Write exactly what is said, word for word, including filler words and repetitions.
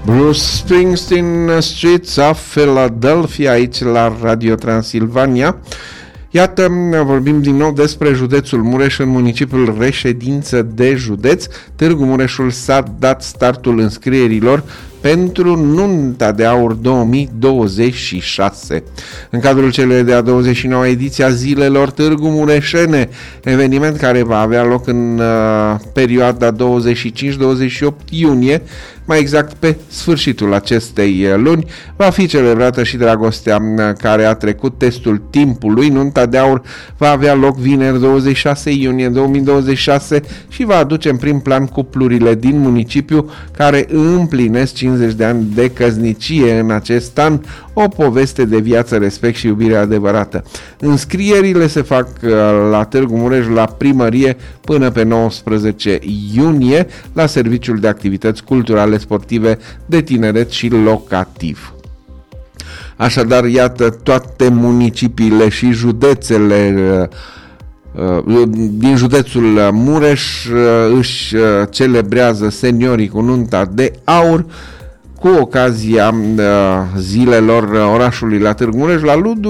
Bruce Springsteen, Streets of Philadelphia, aici la Radio Transilvania. Iată, vorbim din nou despre județul Mureș, în municipiul reședință de județ. Târgu Mureșul s-a dat startul înscrierilor pentru Nunta de Aur două mii douăzeci și șase. În cadrul celei de-a douăzeci și noua ediție a Zilelor Târgu Mureșene, eveniment care va avea loc în uh, perioada douăzeci și cinci douăzeci și opt iunie, mai exact pe sfârșitul acestei luni, va fi celebrată și dragostea care a trecut testul timpului. Nunta de Aur va avea loc vineri douăzeci și șase iunie două mii douăzeci și șase și va aduce în prim plan cuplurile din municipiu care împlinesc cincizeci de ani de căsnicie în acest an, o poveste de viață, respect și iubire adevărată. Înscrierile se fac la Târgu Mureș, la primărie, până pe nouăsprezece iunie, la Serviciul de Activități Culturale, Sportive, de Tineret și Locativ. Așadar, iată, toate municipiile și județele din județul Mureș își celebrează seniorii cu nunta de aur cu ocazia zilelor orașului la Târgu Mureș, la Ludu.